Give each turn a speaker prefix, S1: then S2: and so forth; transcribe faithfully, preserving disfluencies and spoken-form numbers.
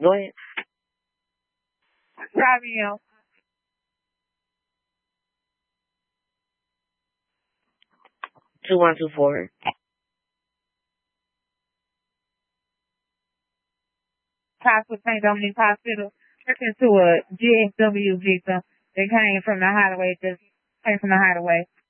S1: Go ahead.
S2: Rabio.
S1: Two one two four.
S2: Hospital, Saint Dominguez Hospital. Listen to a G S W victim that came from the hideaway, just came from the hideaway.